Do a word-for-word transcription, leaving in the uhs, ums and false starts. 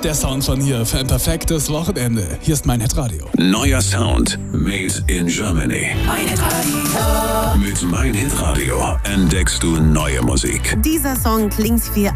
der Sound von hier für ein perfektes Wochenende. Hier ist mein Hitradio. Neuer Sound, made in Germany. Mein Hitradio. Mit Mein Hitradio entdeckst du neue Musik. Dieser Song klingt wie